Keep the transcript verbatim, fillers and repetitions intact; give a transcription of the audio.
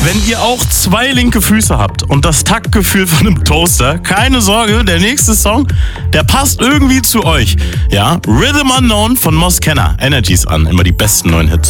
Wenn ihr auch zwei linke Füße habt und das Taktgefühl von einem Toaster, keine Sorge, der nächste Song, der passt irgendwie zu euch. Ja, Rhythm Unknown von Mos Kenner. Energies an, immer die besten neuen Hits.